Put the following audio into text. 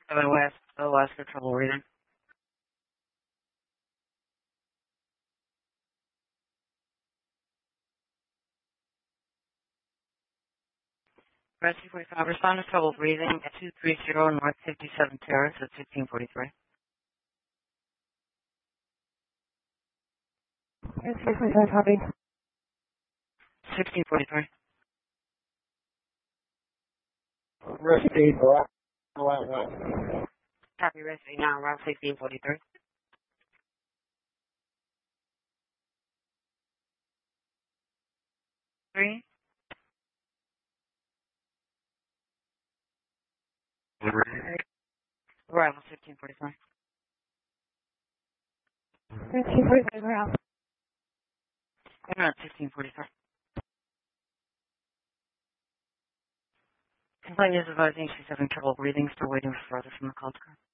OS for trouble reading. Rescue 45, respond to trouble breathing at 230 North 57 Terrace at 1643. Rescue 45, copy. 1643. Rescue 45. Copy, rescue now, around 1643. Three. Arrival 1645. Rescue 45, around. Around 1645. Complaint is advising she's having trouble breathing, still waiting for further from the call to come.